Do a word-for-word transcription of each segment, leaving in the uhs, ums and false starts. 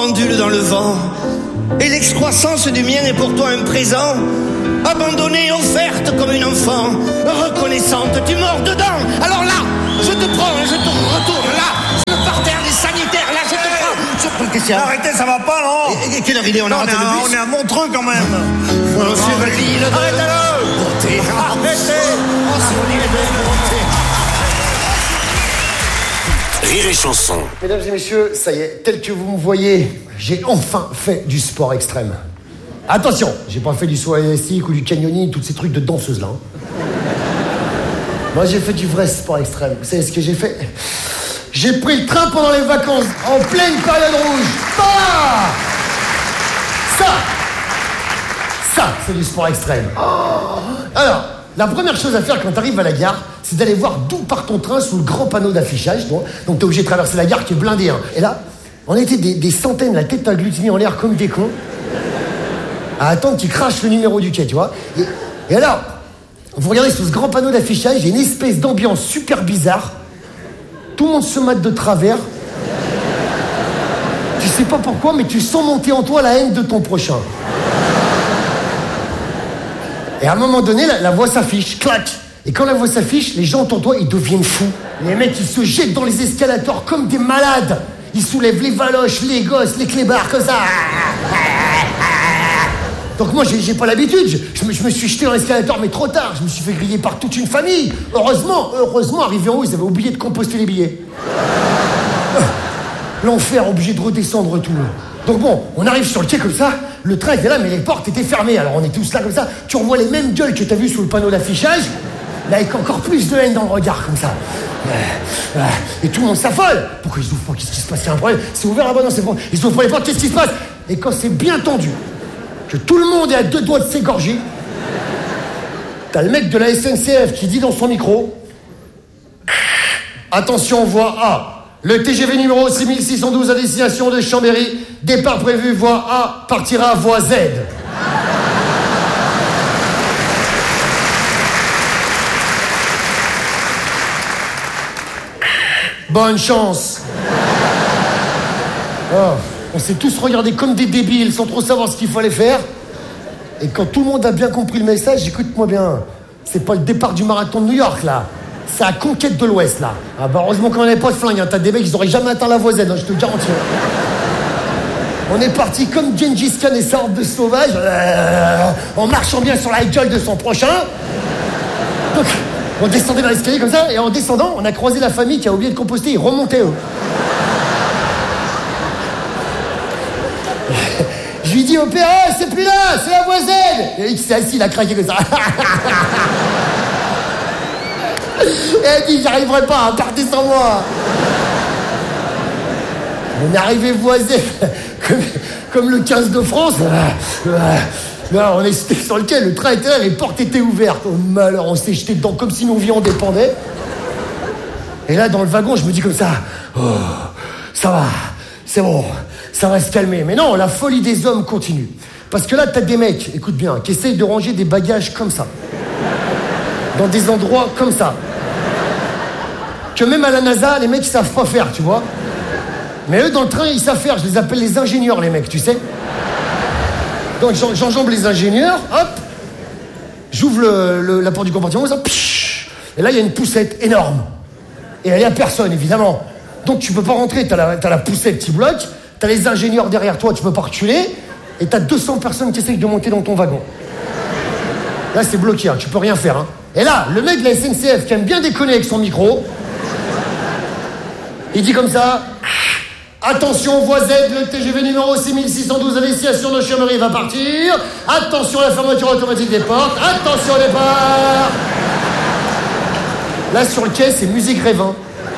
ondule dans le vent. Et l'excroissance du mien est pour toi un présent. Abandonnée, offerte comme une enfant. Reconnaissante, tu mords dedans. Alors là, je te prends, je te retourne là. Sur le parterre des sanitaires, là, je te prends. Je prends le question. Arrêtez, ça va pas, non? Et, et quelle heure il est? On a non, raté on, le bus. on est à Montreux quand même. Oh, sur l'île de Arrêtez-le. beauté. Arrêtez. Oh, sur l'île de beauté. Rire et chanson. Mesdames et messieurs, ça y est, tel que vous me voyez, j'ai enfin fait du sport extrême. Attention, j'ai pas fait du saut élastique ou du canyoning, tous ces trucs de danseuse là. Hein. Moi j'ai fait du vrai sport extrême. Vous savez ce que j'ai fait? J'ai pris le train pendant les vacances, en pleine période rouge. Bah ça Ça, c'est du sport extrême. Oh. Alors, la première chose à faire quand t'arrives à la gare, c'est d'aller voir d'où part ton train sous le grand panneau d'affichage. Donc, donc t'es obligé de traverser la gare qui est blindée. Hein. Et là, on était des, des centaines, la tête agglutinée en l'air comme des cons, à attendre qu'ils crachent le numéro du quai, tu vois. Et, et alors, vous regardez sous ce grand panneau d'affichage, il y a une espèce d'ambiance super bizarre. Tout le monde se mate de travers. Tu sais pas pourquoi, mais tu sens monter en toi la haine de ton prochain. Et à un moment donné, la, la voix s'affiche, clac. Et quand la voix s'affiche, les gens autour de toi, ils deviennent fous. Les mecs, ils se jettent dans les escalators comme des malades. Ils soulèvent les valoches, les gosses, les clébards, comme ça. Donc moi, j'ai, j'ai pas l'habitude. Je, je, me, je me suis jeté dans l'escalator, mais trop tard. Je me suis fait griller par toute une famille. Heureusement, heureusement, arrivé en haut, ils avaient oublié de composter les billets. L'enfer, obligé de redescendre tout. Donc bon, on arrive sur le quai comme ça. Le train était là, mais les portes étaient fermées. Alors on est tous là comme ça. Tu revois les mêmes gueules que t'as vues sous le panneau d'affichage, là avec encore plus de haine dans le regard comme ça. Et tout le monde s'affole. Pourquoi ils ouvrent pas? Qu'est-ce qui se passe? Il y a un problème. C'est ouvert là-bas, non, c'est bon. Ils ouvrent pas les portes, qu'est-ce qui se passe? Et quand c'est bien tendu, que tout le monde est à deux doigts de s'égorger, t'as le mec de la S N C F qui dit dans son micro: attention, voie A. Le T G V numéro six mille six cent douze à destination de Chambéry, départ prévu, voie A, partira voie Z. Bonne chance. Oh, on s'est tous regardés comme des débiles sans trop savoir ce qu'il fallait faire. Et quand tout le monde a bien compris le message, écoute-moi bien, c'est pas le départ du marathon de New York là. C'est la conquête de l'Ouest, là. Ah bah heureusement qu'on n'avait pas de flingue, hein. T'as des mecs, ils auraient jamais atteint la voie Z, hein, je te le garantis. On est parti comme Gengis Khan et sa horde de sauvages, euh, en marchant bien sur la gueule de son prochain. Donc, on descendait dans l'escalier comme ça, et en descendant, on a croisé la famille qui a oublié de composter, ils remontaient, eux. Je lui dis au père, oh, c'est plus là, c'est la voie Z. Et il s'est assis, il a craqué comme ça. Et elle dit, j'arriverai pas, partez sans moi. On est arrivé voisé, comme, comme le quinze de France. Là, on est sur le quai, le train était là, les portes étaient ouvertes. Oh malheur, on s'est jeté dedans comme si nos vies en dépendaient. Et là, dans le wagon, je me dis comme ça, oh, ça va, c'est bon, ça va se calmer. Mais non, la folie des hommes continue. Parce que là, t'as des mecs, écoute bien, qui essayent de ranger des bagages comme ça. Dans des endroits comme ça. Que même à la NASA, les mecs, ils savent pas faire, tu vois. Mais eux, dans le train, ils savent faire. Je les appelle les ingénieurs, les mecs, tu sais. Donc, j'enjambe les ingénieurs, hop. J'ouvre le, le, la porte du compartiment, ça, psh, et là, il y a une poussette énorme. Et elle est à personne, évidemment. Donc, tu peux pas rentrer. T'as la, t'as la poussette qui bloque, t'as les ingénieurs derrière toi, tu peux pas reculer, et t'as deux cents personnes qui essayent de monter dans ton wagon. Là, c'est bloqué, hein, tu peux rien faire, hein. Et là, le mec de la S N C F qui aime bien déconner avec son micro, il dit comme ça: attention, voie Z, le T G V numéro six mille six cent douze à destination de Chambéry va partir. Attention à la fermeture automatique des portes. Attention au départ. Là, sur le quai, c'est musique Révin.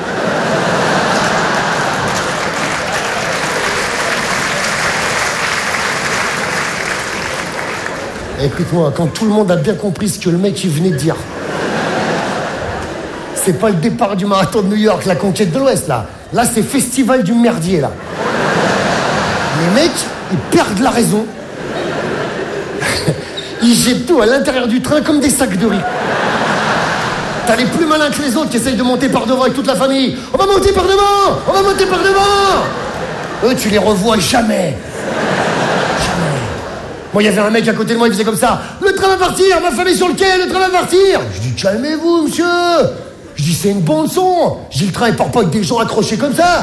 Écoute-moi, quand tout le monde a bien compris ce que le mec il venait de dire, c'est pas le départ du marathon de New York, la conquête de l'Ouest, là. Là, c'est festival du merdier, là. Les mecs, ils perdent la raison. Ils jettent tout à l'intérieur du train comme des sacs de riz. T'as les plus malins que les autres qui essayent de monter par devant avec toute la famille. On va monter par devant! On va monter par devant! Eux, tu les revois jamais. Jamais. Moi, il y avait un mec à côté de moi, il faisait comme ça. Le train va partir, ma femme est sur le quai, le train va partir. Je dis, calmez-vous, monsieur. Je dis, c'est une bande son. Je dis, le train, il part pas avec des gens accrochés comme ça.